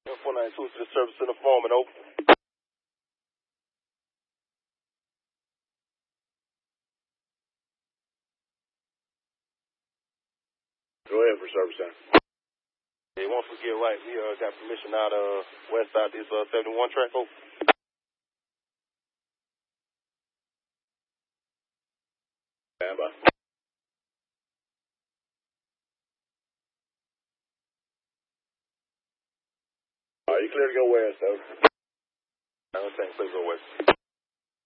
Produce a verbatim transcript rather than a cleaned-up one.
four ninety-two to the service center foreman, over. Go ahead for service center. Hey, once we get right, we uh, got permission out of uh, west side this uh, seventy-one track, over. Stand by. All right, you clear to go west, over. I don't think please go west.